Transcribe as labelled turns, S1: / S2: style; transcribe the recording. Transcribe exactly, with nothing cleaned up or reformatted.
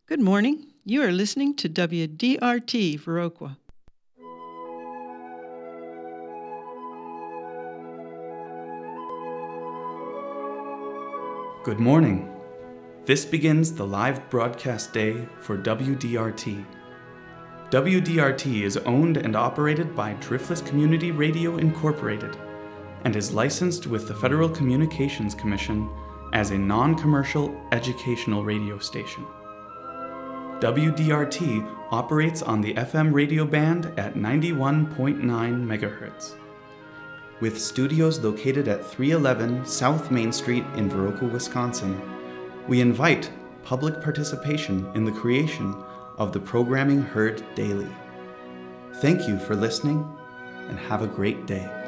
S1: Good morning. You are listening to W D R T Viroqua.
S2: Good morning. This begins the live broadcast day for W D R T. W D R T is owned and operated by Driftless Community Radio Incorporated and is licensed with the Federal Communications Commission as a non-commercial educational radio station. W D R T operates on the F M radio band at ninety-one point nine megahertz. With studios located at three eleven South Main Street in Viroqua, Wisconsin, we invite public participation in the creation of the programming heard daily. Thank you for listening, and have a great day.